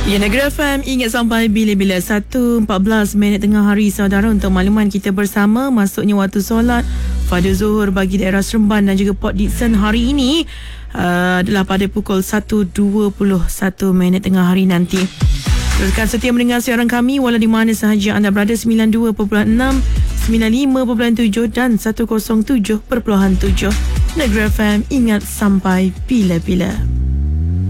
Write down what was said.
Ya, Negeri FM ingat sampai bila-bila 1.14 minit tengah hari, saudara. Untuk makluman kita bersama, masuknya waktu solat pada Zuhur bagi daerah Seremban dan juga Port Dickson hari ini adalah pada pukul 1.21 minit tengah hari nanti. Teruskan setia mendengar siaran kami walau di mana sahaja anda berada, 92.6, 95.7 dan 107.7. Negeri FM ingat sampai bila-bila.